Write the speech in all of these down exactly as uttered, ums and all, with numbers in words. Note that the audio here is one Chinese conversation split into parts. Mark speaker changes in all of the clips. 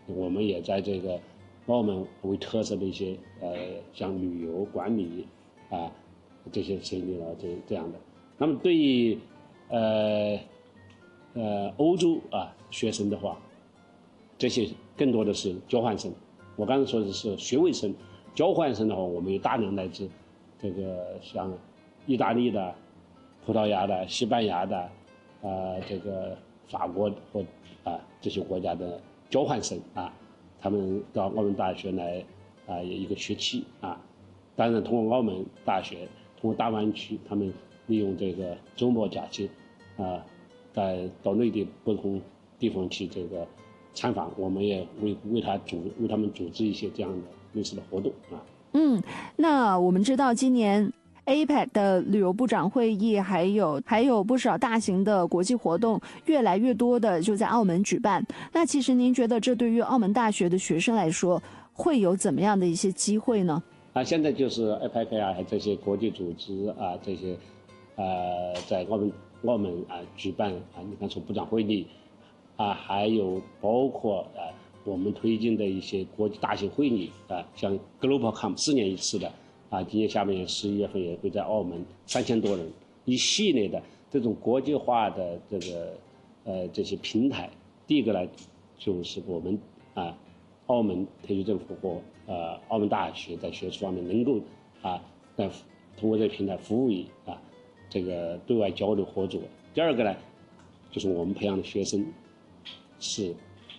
Speaker 1: 我们也在这个澳门为特色的一些呃像旅游管理啊这些设立了这这样的。那么对于呃呃欧洲啊学生的话，这些更多的是交换生。我刚才说的是学位生，交换生的话，我们有大量来自这个像意大利的、葡萄牙的、西班牙的，呃，这个法国或啊这些国家的交换生啊，他们到澳门大学来啊一个学期啊。当然，通过澳门大学，通过大湾区，他们利用这个周末假期啊，在到内地不同地方去这个参访，我们也为为他组为他们组织一些这样的类似的活动啊。
Speaker 2: 嗯，那我们知道今年 A P E C 的旅游部长会议，还有还有不少大型的国际活动，越来越多的就在澳门举办。那其实您觉得这对于澳门大学的学生来说，会有怎么样的一些机会呢？
Speaker 1: 啊，现在就是 A P E C 啊，这些国际组织啊，这些呃，在澳门澳门啊举办啊，你看从部长会议啊，还有包括啊我们推进的一些国际大型会议啊，像 GlobalCom 四年一次的啊，今年下半年十一月份也会在澳门三千多人，一系列的这种国际化的这个呃这些平台。第一个呢，就是我们啊澳门特区政府和呃澳门大学在学术方面能够啊在通过这个平台服务于啊这个对外交流合作。第二个呢，就是我们培养的学生是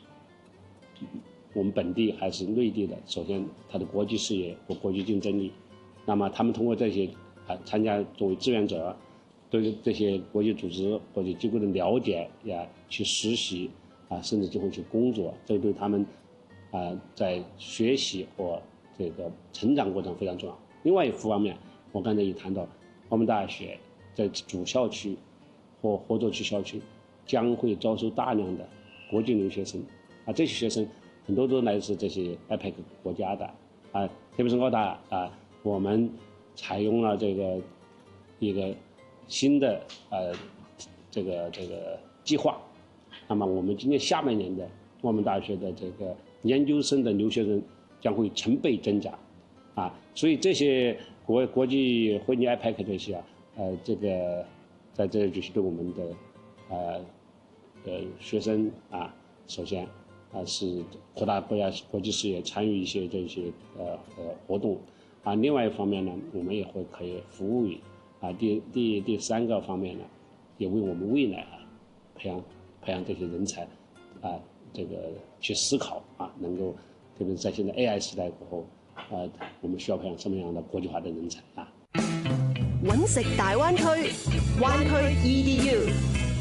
Speaker 1: 我们本地还是内地的，首先他的国际视野和国际竞争力，那么他们通过这些啊参加作为志愿者，对这些国际组织或者机构的了解呀，去实习啊，甚至就会去工作，这对他们啊在学习和这个成长过程非常重要。另外一方面，我刚才也谈到，澳门大学在主校区或合作区校区将会招收大量的国际留学生啊，这些学生很多都来自这些 A P E C 国家的啊，特别是澳大啊，我们采用了这个一个新的呃这个这个计划。那么我们今年下半年的澳门大学的这个研究生的留学生将会成倍增加啊，所以这些国国际会议 A P E C 这些啊，呃，这个在这里就是对我们的呃呃学生啊，首先啊是扩大国家国际视野，参与一些这些呃呃活动啊。另外一方面呢，我们也会可以服务于啊第第第三个方面呢，也为我们未来啊培养培养这些人才啊，这个去思考啊，能够特别是在现在 A I 时代过后。呃，我們需要培養什麼樣的國際化的人才啊？
Speaker 3: 揾食大灣區，灣區 E D U。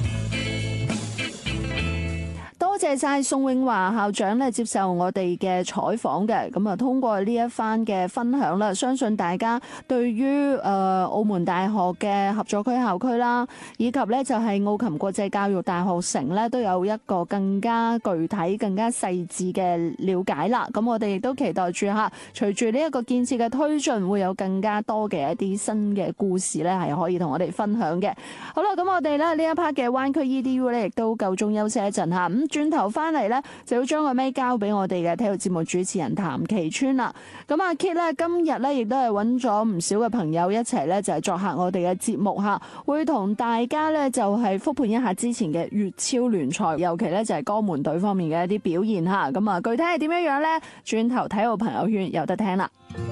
Speaker 2: 多謝晒宋永華校長咧接受我哋嘅採訪嘅，咁啊通過呢一番嘅分享啦，相信大家對於誒、呃、澳門大學嘅合作區校區啦，以及咧就係澳琴國際教育大學城咧，都有一個更加具體、更加細緻嘅了解啦。咁我哋亦都期待住嚇，隨住呢一個建設嘅推進，會有更加多嘅一啲新嘅故事咧，係可以同我哋分享嘅。好啦，咁我哋咧呢一 part 嘅灣區 E D U 咧，亦都夠鐘休息一陣嚇。咁轉頭翻嚟咧，就要將個咪交俾我哋嘅體育節目主持人譚其川啦。咁阿 Kit 咧今日咧亦都係揾咗唔少嘅朋友一齊咧，就係作客我哋嘅節目嚇，會同大家咧就係復盤一下之前嘅粵超聯賽，尤其咧就係江門隊方面嘅一啲表現嚇。咁啊，具體係點樣樣咧？轉頭體育朋友圈有得聽啦。